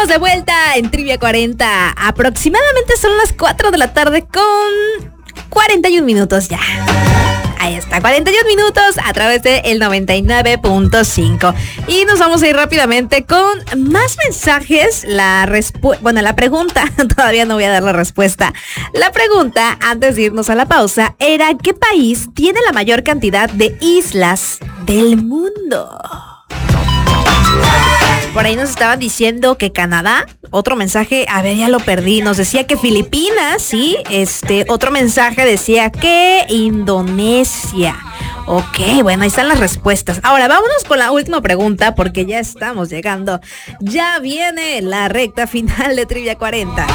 Estamos de vuelta en Trivia 40. Aproximadamente son las 4 de la tarde con 41 minutos ya. Ahí está, 41 minutos a través de el 99.5. Y nos vamos a ir rápidamente con más mensajes. La pregunta, todavía no voy a dar la respuesta. La pregunta, antes de irnos a la pausa, era ¿qué país tiene la mayor cantidad de islas del mundo? Por ahí nos estaban diciendo que Canadá, otro mensaje, a ver, ya lo perdí, nos decía que Filipinas, sí, otro mensaje decía que Indonesia. Ok, bueno, ahí están las respuestas. Ahora, vámonos con la última pregunta porque ya estamos llegando. Ya viene la recta final de Trivia 40.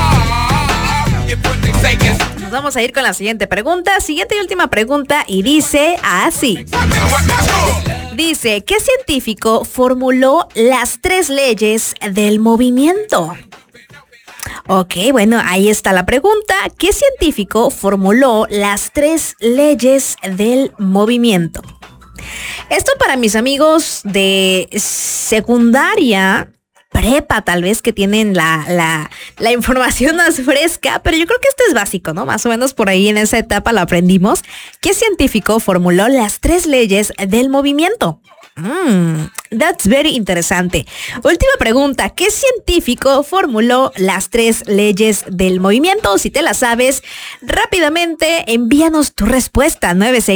Nos vamos a ir con la siguiente pregunta, siguiente y última pregunta, y dice así. Dice, ¿qué científico formuló las 3 leyes del movimiento? Ok, bueno, ahí está la pregunta. ¿Qué científico formuló las 3 leyes del movimiento? Esto para mis amigos de secundaria, prepa tal vez, que tienen la información más fresca, pero yo creo que esto es básico, ¿no? Más o menos por ahí en esa etapa lo aprendimos. ¿Qué científico formuló las 3 leyes del movimiento? That's very interesante. Última pregunta, ¿qué científico formuló las 3 leyes del movimiento? Si te la sabes, rápidamente envíanos tu respuesta,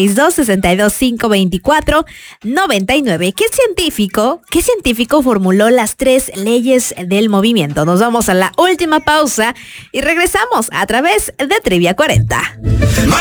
962-62-524-99. ¿Qué científico formuló las 3 leyes del movimiento? Nos vamos a la última pausa y regresamos a través de Trivia 40.